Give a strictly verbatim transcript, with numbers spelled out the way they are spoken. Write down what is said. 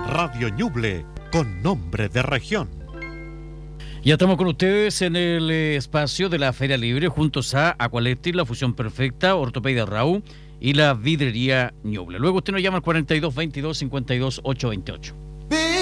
Radio Ñuble, con nombre de región. Ya estamos con ustedes en el eh, espacio de la Feria Libre, juntos a Aqualectic, la Fusión Perfecta, Ortopedia Raúl y la Vidrería Ñuble. Luego usted nos llama al cuarenta y dos veintidós cincuenta y dos ochocientos veintiocho.